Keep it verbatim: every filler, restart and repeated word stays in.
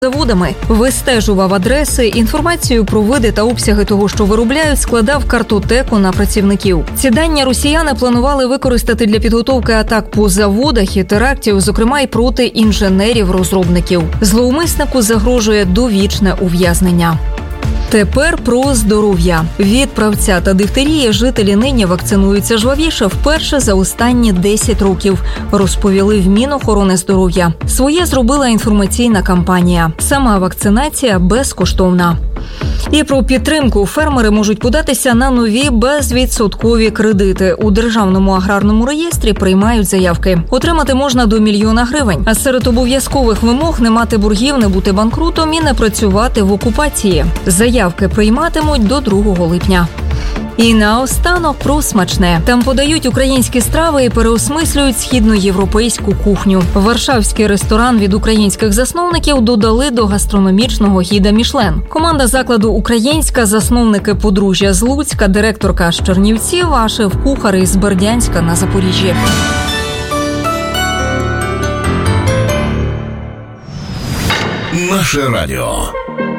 заводами, вистежував адреси, інформацію про види та обсяги того, що виробляють, складав картотеку на працівників. Ці дані росіяни планували використати для підготовки атак по заводах і терактів, зокрема й проти інженерів-розробників. Зловмиснику загрожує довічне ув'язнення. Тепер про здоров'я. Від правця та дифтерії жителі нині вакцинуються жвавіше вперше за останні десять років, розповіли в Мінохорони здоров'я. Своє зробила інформаційна кампанія. Сама вакцинація безкоштовна. І про підтримку. Фермери можуть податися на нові безвідсоткові кредити. У Державному аграрному реєстрі приймають заявки. Отримати можна до мільйона гривень. А серед обов'язкових вимог – не мати боргів, не бути банкрутом і не працювати в окупації. Заявки прийматимуть до другого липня. І наостанок про смачне. Там подають українські страви і переосмислюють східноєвропейську кухню. Варшавський ресторан від українських засновників додали до гастрономічного гіда Мішлен. Команда закладу українська, засновники подружжя з Луцька, директорка з Чернівців, а шеф-кухар із Бердянська на Запоріжжі. Наше радіо.